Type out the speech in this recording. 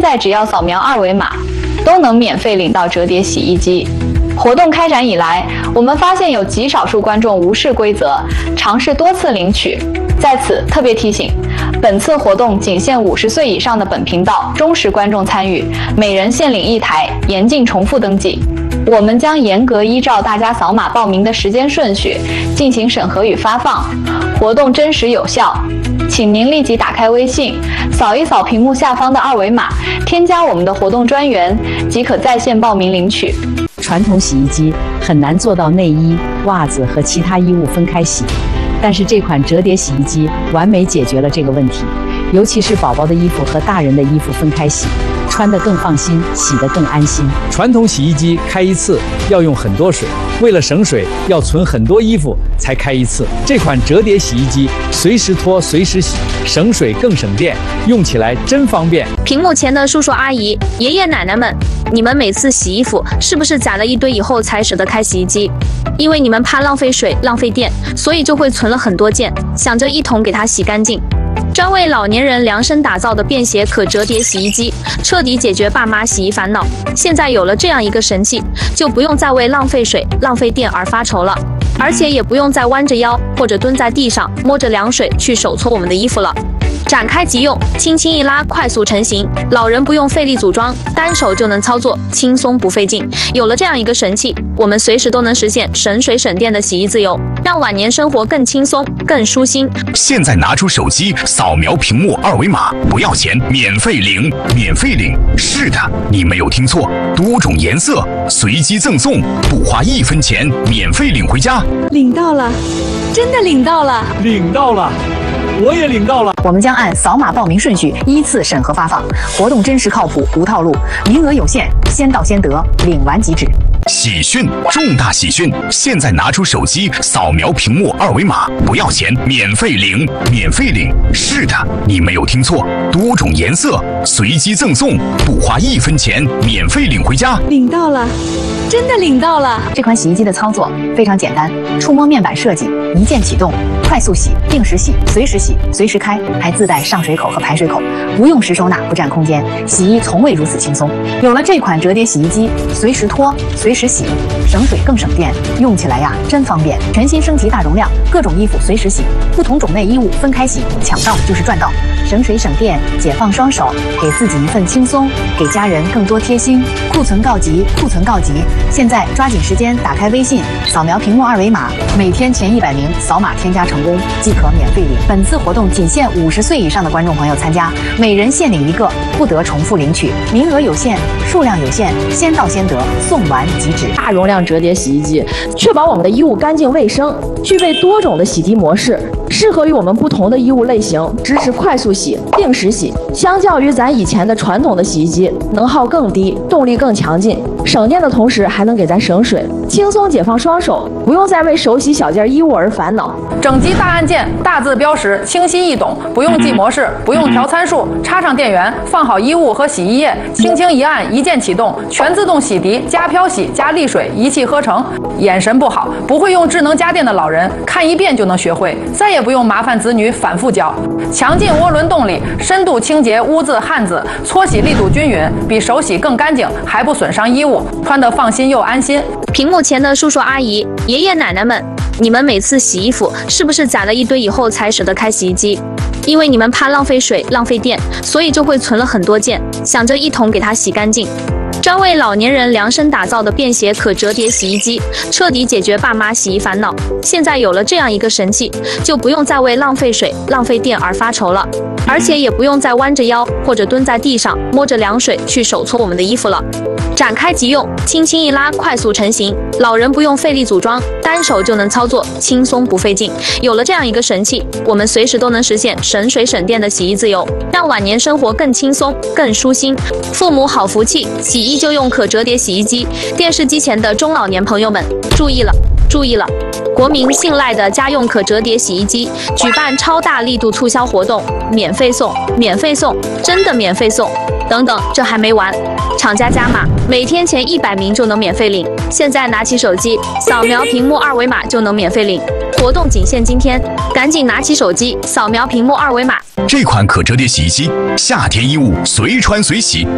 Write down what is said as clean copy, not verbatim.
在只要扫描二维码，都能免费领到折叠洗衣机。活动开展以来，我们发现有极少数观众无视规则，尝试多次领取。在此特别提醒，本次活动仅限50岁以上的本频道忠实观众参与，每人限领1台，严禁重复登记。我们将严格依照大家扫码报名的时间顺序进行审核与发放，活动真实有效。请您立即打开微信，扫一扫屏幕下方的二维码，添加我们的活动专员，即可在线报名领取。 传统洗衣机很难做到内衣、袜子和其他衣物分开洗，但是这款折叠洗衣机完美解决了这个问题，尤其是宝宝的衣服和大人的衣服分开洗，穿得更放心，洗得更安心。 传统洗衣机开一次要用很多水，为了省水，要存很多衣服才开一次。这款折叠洗衣机随时脱随时洗，省水更省电，用起来真方便。 屏幕前的叔叔阿姨、爷爷奶奶们，你们每次洗衣服是不是攒了一堆以后才舍得开洗衣机？因为你们怕浪费水、浪费电，所以就会存了很多件，想着一桶给它洗干净。专为老年人量身打造的便携可折叠洗衣机，彻底解决爸妈洗衣烦恼。现在有了这样一个神器，就不用再为浪费水、浪费电而发愁了，而且也不用再弯着腰或者蹲在地上摸着凉水去手搓我们的衣服了。展开即用，轻轻一拉，快速成型，老人不用费力组装，单手就能操作，轻松不费劲。有了这样一个神器，我们随时都能实现省水省电的洗衣自由，让晚年生活更轻松、更舒心。 现在拿出手机，扫描屏幕二维码，不要钱，免费领，免费领。是的，你没有听错，多种颜色随机赠送，不花1分钱，免费领回家。 领到了，真的领到了， 领到了。我也领到了。 我们将按扫码报名顺序依次审核发放，活动真实靠谱，无套路，名额有限，先到先得，领完即止。 喜讯，重大喜讯！现在拿出手机，扫描屏幕二维码，不要钱，免费领，免费领。是的，你没有听错，多种颜色随机赠送，不花1分钱，免费领回家。 领到了，真的领到了。 这款洗衣机的操作非常简单，触摸面板设计，一键启动，快速洗，定时洗，随时洗，随时开，还自带上水口和排水口，不用时收纳，不占空间，洗衣从未如此轻松。有了这款折叠洗衣机，随时脱，随时洗，省水更省电，用起来呀真方便。全新升级大容量，各种衣服随时洗，不同种类衣物分开洗，抢到就是赚到，省水省电，解放双手，给自己一份轻松，给家人更多贴心。库存告急，库存告急！现在抓紧时间打开微信，扫描屏幕二维码，每天前100名扫码添加成功即可免费领。本次活动仅限50岁以上的观众朋友参加，每人限领1个，不得重复领取，名额有限，数量有限，先到先得，送完即止。 大容量折叠洗衣机，确保我们的衣物干净卫生，具备多种的洗涤模式，适合于我们不同的衣物类型，支持快速洗、定时洗。相较于咱以前的传统的洗衣机，能耗更低，动力更强劲，省电的同时还能给咱省水，轻松解放双手，不用再为手洗小件衣物而烦恼。 整机大按键，大字标识，清晰易懂，不用记模式，不用调参数，插上电源，放好衣物和洗衣液，轻轻一按，一键启动，全自动洗涤加漂洗加沥水，一气呵成。眼神不好，不会用智能家电的老人，看一遍就能学会，再也不用麻烦子女反复教。强劲涡轮动力，深度清洁污渍汗渍，搓洗力度均匀，比手洗更干净，还不损伤衣物，穿得放心又安心。 屏幕前的叔叔阿姨、爷爷奶奶们，你们每次洗衣服是不是攒了一堆以后才舍得开洗衣机？因为你们怕浪费水、浪费电，所以就会存了很多件，想着一桶给它洗干净。专为老年人量身打造的便携可折叠洗衣机，彻底解决爸妈洗衣烦恼。现在有了这样一个神器，就不用再为浪费水、浪费电而发愁了，而且也不用再弯着腰或者蹲在地上摸着凉水去手搓我们的衣服了。展开即用，轻轻一拉，快速成型，老人不用费力组装，单手就能操作，轻松不费劲。有了这样一个神器，我们随时都能实现省水省电的洗衣自由，让晚年生活更轻松、更舒心。父母好福气，洗衣就用可折叠洗衣机。电视机前的中老年朋友们，注意了，注意了！国民信赖的家用可折叠洗衣机举办超大力度促销活动，免费送，免费送，真的免费送！等等，这还没完，厂家加码，每天前100名就能免费领。现在拿起手机，扫描屏幕二维码就能免费领。活动仅限今天，赶紧拿起手机，扫描屏幕二维码。 这款可折叠洗衣机，夏天衣物随穿随洗。